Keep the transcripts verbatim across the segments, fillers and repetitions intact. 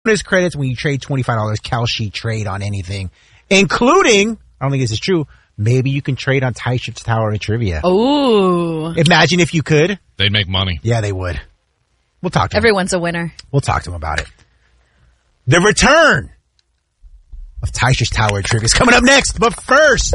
bonus credits when you trade twenty-five dollars Kalshi trade on anything, including, I don't think this is true, maybe you can trade on Tyshirt Tower of Trivia. Ooh. Imagine if you could. They'd make money. Yeah, they would. We'll talk to them. Everyone's a winner. We'll talk to them about it. The return of Tyshirt Tower of Trivia is coming up next, but first,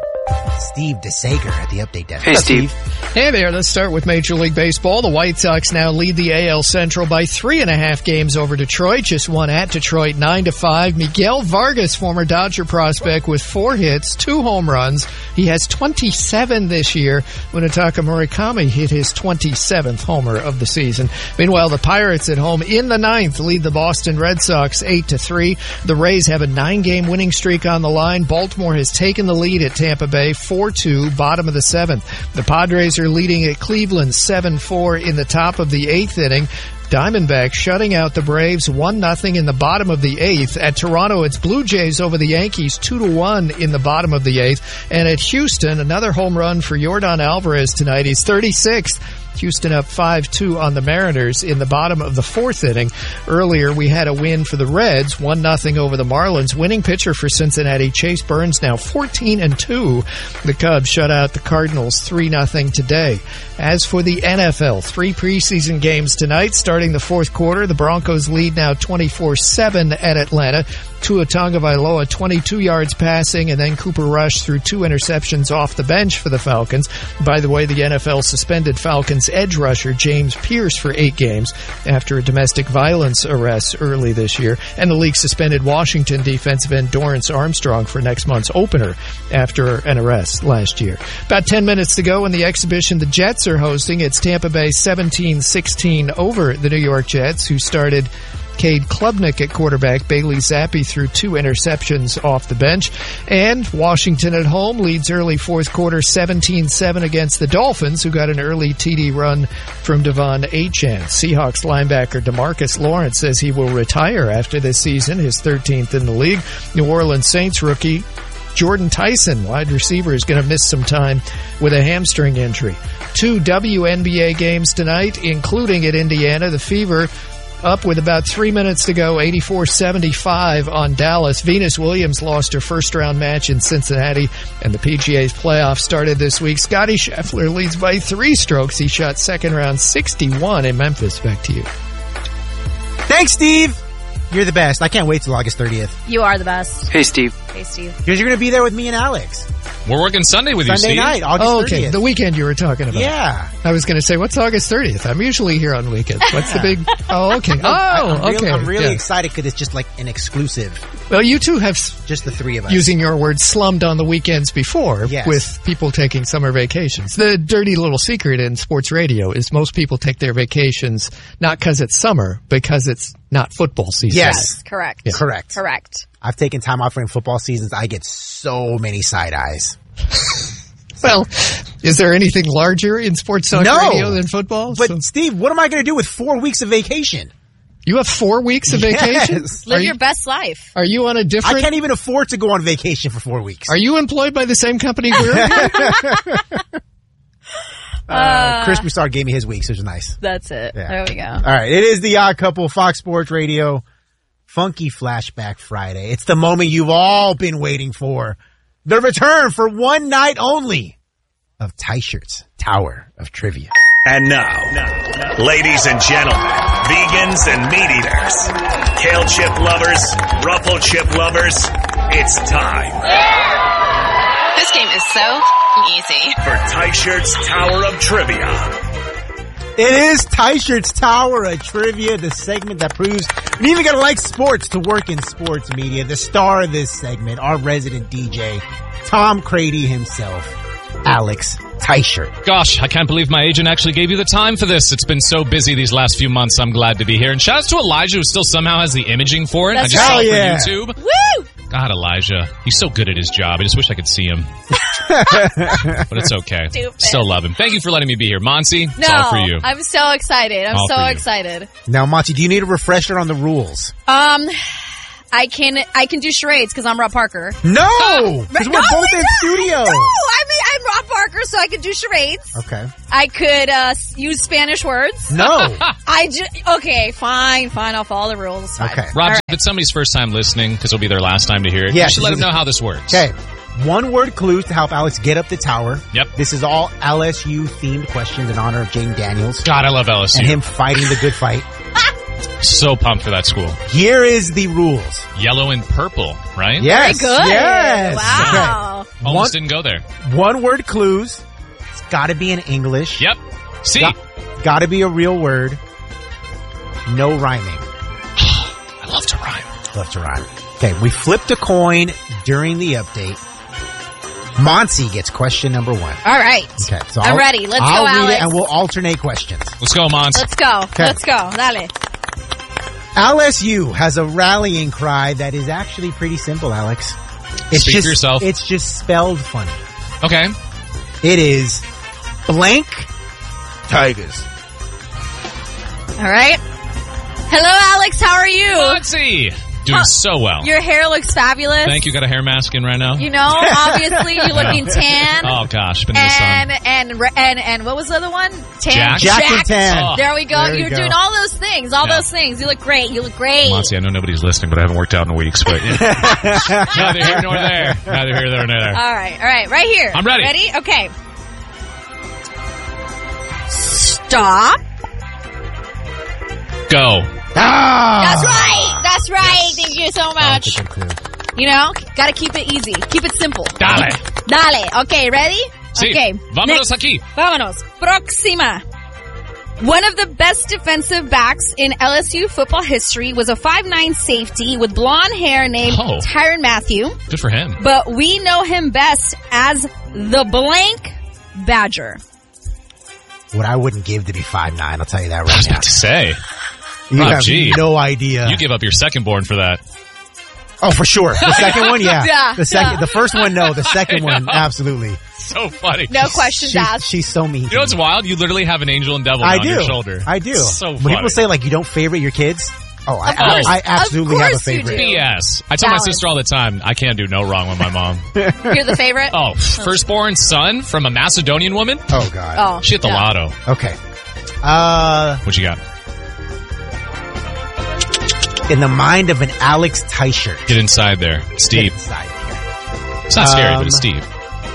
Steve DeSager at the Update Desk. Hey, Steve. Hey there, let's start with Major League Baseball. The White Sox now lead the A L Central by three and a half games over Detroit. Just one at Detroit, nine to five. Miguel Vargas, former Dodger prospect, with four hits, two home runs. He has twenty-seven this year. Munetaka Murakami hit his twenty-seventh homer of the season. Meanwhile, the Pirates at home in the ninth lead the Boston Red Sox eight to three. The Rays have a nine-game winning streak on the line. Baltimore has taken the lead at Tampa Bay four two, bottom of the seventh. The Padres are leading at Cleveland seven four in the top of the eighth inning. Diamondbacks shutting out the Braves one nothing in the bottom of the eighth. At Toronto, it's Blue Jays over the Yankees two to one in the bottom of the eighth. And at Houston, another home run for Yordan Alvarez tonight. He's thirty-sixth. Houston up five two on the Mariners in the bottom of the fourth inning. Earlier, we had a win for the Reds, one nothing over the Marlins. Winning pitcher for Cincinnati, Chase Burns, now fourteen and two. The Cubs shut out the Cardinals three nothing today. As for the N F L, three preseason games tonight. Starting the fourth quarter, the Broncos lead now twenty-four seven at Atlanta. Tua Tagovailoa, twenty-two yards passing, and then Cooper Rush threw two interceptions off the bench for the Falcons. By the way, the N F L suspended Falcons edge rusher James Pierce for eight games after a domestic violence arrest early this year, and the league suspended Washington defensive end Dorrance Armstrong for next month's opener after an arrest last year. About ten minutes to go in the exhibition the Jets are hosting. It's Tampa Bay seventeen sixteen over the New York Jets, who started Cade Klubnik at quarterback. Bailey Zappi threw two interceptions off the bench. And Washington at home leads early fourth quarter seventeen seven against the Dolphins, who got an early T D run from Devon Achane. Seahawks linebacker DeMarcus Lawrence says he will retire after this season, his thirteenth in the league. New Orleans Saints rookie Jordan Tyson, wide receiver, is going to miss some time with a hamstring injury. Two W N B A games tonight, including at Indiana. The Fever up with about three minutes to go, eighty-four seventy-five on Dallas. Venus Williams lost her first-round match in Cincinnati, and the P G A's playoffs started this week. Scottie Scheffler leads by three strokes. He shot second round sixty-one in Memphis. Back to you. Thanks, Steve. You're the best. I can't wait till August thirtieth. You are the best. Hey, Steve. Hey, Steve. Because you're going to be there with me and Alex. We're working Sunday with Sunday you, Steve. night, August Oh, okay. thirtieth. The weekend you were talking about. Yeah. I was going to say, what's August thirtieth? I'm usually here on weekends. What's the big... Oh, okay. Oh, I'm really, okay. I'm really Yeah. excited because it's just like an exclusive. Well, you two have, Just the three of us. using your word, slummed on the weekends before Yes. with people taking summer vacations. The dirty little secret in sports radio is most people take their vacations not because it's summer, because it's not football season. Yes. Yes, correct. Yeah. Correct. Correct. I've taken time off during football seasons. I get so many side eyes. Well, is there anything larger in sports talk No. radio than football? But So- Steve, what am I going to do with four weeks of vacation? you have four weeks of vacation? Yes. Live Are your you, best life. are you on a I different... can't even afford to go on vacation for four weeks. Are you employed by the same company we're in? Uh, Chris Broussard gave me his weeks, which was nice. That's it. Yeah. There we go. All right. It is the Odd Couple, Fox Sports Radio, Funky Flashback Friday. It's the moment you've all been waiting for. The return for one night only of Tyshirt Tower of Trivia. And now, ladies and gentlemen, vegans and meat eaters, kale chip lovers, ruffle chip lovers, it's time This game is so easy. for Tyshirt Tower of Trivia. It is Tyshirt Tower of Trivia, the segment that proves you even gotta like sports to work in sports media. The star of this segment, our resident D J, Tom Crady himself, Alex Tyshirt. Gosh, I can't believe my agent actually gave you the time for this. It's been so busy these last few months. I'm glad to be here. And shout out to Elijah, who still somehow has the imaging for it. That's I just saw right. it Hell from YouTube. Woo! God, Elijah. He's so good at his job. I just wish I could see him. But it's okay. Stupid. Still love him. Thank you for letting me be here. Monty, it's No, all for you. I'm so excited. I'm All so for you. excited. Now, Monty, do you need a refresher on the rules? Um, I can I can do charades because I'm Rob Parker. No! Because No, we're both we in don't. studio. No, I mean I'm Rob Parker, so I could do charades. Okay. I could uh, s- use Spanish words. No. I ju- okay, fine, fine. I'll follow the rules. Fine. Okay. Rob, All if it's somebody's first time listening, because it'll be their last time to hear it, Yeah, you should let this them is- know how this works. Okay. One word clues to help Alex get up the tower. Yep. This is all L S U themed questions in honor of Jane Daniels God, I love L S U. and him fighting the good fight. So pumped for that school. Here is the rules. Yellow and purple, right? Yes. Very good. Yes. Wow. Okay. Almost One, didn't go there. one word clues. It's got to be in English. Yep. See? Got, got to be a real word. No rhyming. I love to rhyme. Love to rhyme. Okay, we flipped a coin during the update. Monty gets question number one. All right. Okay, so I'm I'll- ready. Let's I'll go, read Alex. it and we'll alternate questions. Let's go, Mons. Let's go. Let's go. Dale. L S U has a rallying cry that is actually pretty simple, Alex. It's Speak just for yourself. It's just spelled funny. Okay. It is blank Tigers. All right. Hello, Alex. How are you? Monty! Doing Huh. so well. Your hair looks fabulous. Thank you. Got a hair mask in right now? You know, obviously you're looking tan. Oh, gosh. Been in the and, sun. and and and and what was the other one? Tan. Jack? Jack and Tan. Oh. There we go. There we You're go. doing all those things. All Yeah. those things. You look great. You look great. Monty, I know nobody's listening, but I haven't worked out in weeks. But yeah. Neither here nor there. Neither here nor there. All right. All right. Right here. I'm ready. Ready? Okay. Stop. Go. Ah! That's right. That's right. Thank you so That's much. a good clue. You know, gotta keep it easy. Keep it simple. Dale. Dale. Okay, ready? Sí. Okay. Vámonos Next. aquí. Vámonos. Próxima. One of the best defensive backs in L S U football history was a five nine safety with blonde hair named Oh. Tyrann Mathieu, Good for him. but we know him best as the blank Badger. What I wouldn't give to be five nine, I'll tell you that I was right now. about to say. You Rob have G. no idea. You give up your second born for that. Oh, for sure. The second one, yeah. Yeah, The second, yeah. the first one, no. The second one, absolutely. So funny. No questions She's, asked. she's so mean. You know what's wild? You literally have an angel and devil I on do. your shoulder. I do. So when funny. people say like you don't favorite your kids, oh, I, Of course. I, I absolutely Of have a course you favorite. do. B S. I tell my Balance. sister all the time, I can't do no wrong with my mom. You're the favorite? Oh, firstborn son from a Macedonian woman? Oh God. Oh, She hit the yeah. lotto. Okay. Uh, What you got? in the mind of an Alex Teichert. Get inside there. Get Steve. inside here. It's not scary, Um, but it's Steve.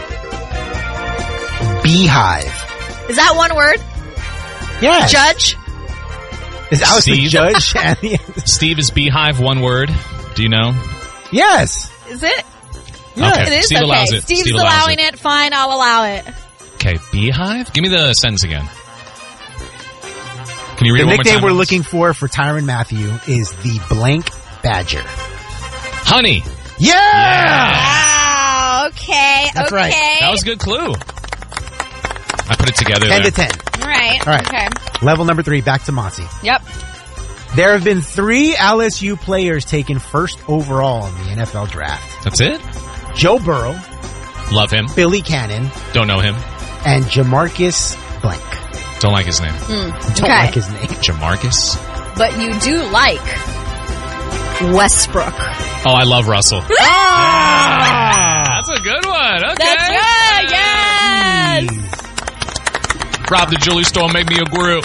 Beehive. Is that one word? Yes. Judge? Is Alex the Steve? judge? at the end? Steve is beehive, one word. Do you know? Yes. Is it? Okay. It is? Steve okay. allows it. Steve's Steve allows allowing it. Fine, I'll allow it. Okay, beehive? Give me the sentence again. Can you read The it one more nickname time? we're looking for for Tyrann Mathieu is the blank Badger. Honey. Yeah. Wow. Okay. That's okay. right. That was a good clue. I put it together ten there. to ten. All right. All right. Okay. Level number three. Back to Monty. Yep. There have been three L S U players taken first overall in the N F L draft. That's it? Joe Burrow, Love him. Billy Cannon, Don't know him. and Jamarcus Blank. Don't like his name. Don't Okay. like his name. Jamarcus? But you do like Westbrook. Oh, I love Russell. Ah, that's a good one. Okay. That's good. Yes. Rob the jewelry store made me a grill.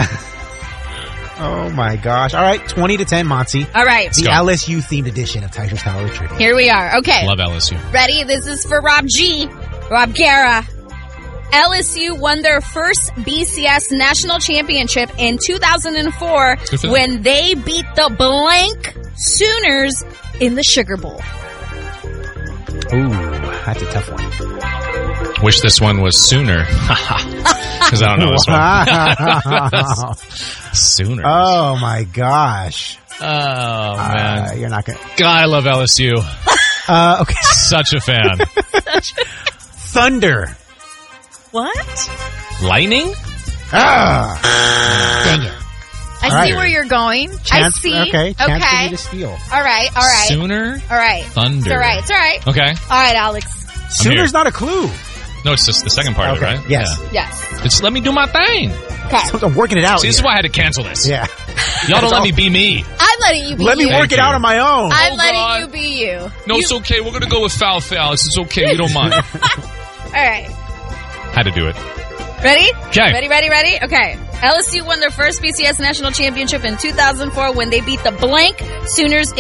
Oh my gosh. All right. twenty to ten, Monty. All right. The go. L S U themed edition of Teicher's Tower Trivia. Here we are. Okay. Love L S U. Ready? This is for Rob G. Rob Guerra. L S U won their first B C S national championship in two thousand four Good for them. when they beat the blank Sooners in the Sugar Bowl. Ooh, that's a tough one. Wish this one was sooner. Because I don't know this one. Wow. Sooner. Oh my gosh. Oh, man. Uh, you're not gonna. God, I love L S U. Uh, okay. Such a fan. Thunder. What? Lightning? Ah. Dang it. I All see right. where you're going. Chance, I see. Okay. Chance for Okay. you to steal. All right. All right. Sooner? All right. Thunder. It's all right. It's all right. Okay. All right, Alex. Sooner's not a clue. No, it's just the second part of it, Okay. right? Yes. Yeah. Yes. It's let me do my thing. Okay. I'm working it out. See, this is here. why I had to cancel this. Yeah. Y'all don't That's let all. me be me. I'm letting you be Let me you. work Thank it you. out on my own. I'm Oh, letting God. you be you. No, You- it's okay. We're going to go with foul foul. It's okay. We don't mind. All right. Had to do it. Ready? Okay. Ready, ready, ready? Okay. L S U won their first B C S national championship in two thousand four when they beat the blank Sooners